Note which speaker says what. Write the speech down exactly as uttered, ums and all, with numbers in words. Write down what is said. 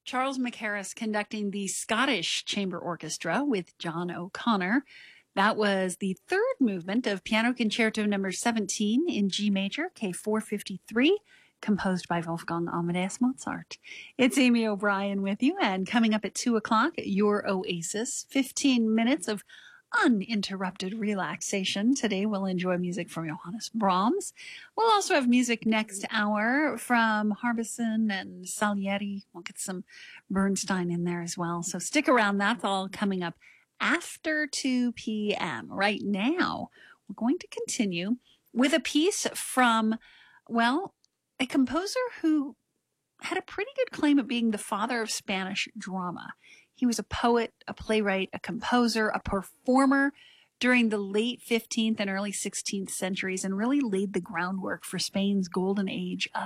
Speaker 1: Charles Mackerras conducting the Scottish Chamber Orchestra with John O'Connor. That was the third movement of Piano Concerto number seventeen in G major, K four fifty-three, composed by Wolfgang Amadeus Mozart. It's Amy O'Brien with you, and coming up at two o'clock, your Oasis, fifteen minutes of uninterrupted relaxation. Today we'll enjoy music from Johannes Brahms. We'll also have music next hour from Harbison and Salieri. We'll get some Bernstein in there as well. So stick around. That's all coming up after two p.m. Right now, we're going to continue with a piece from, well, a composer who had a pretty good claim of being the father of Spanish drama. He was a poet, a playwright, a composer, a performer during the late fifteenth and early sixteenth centuries, and really laid the groundwork for Spain's golden age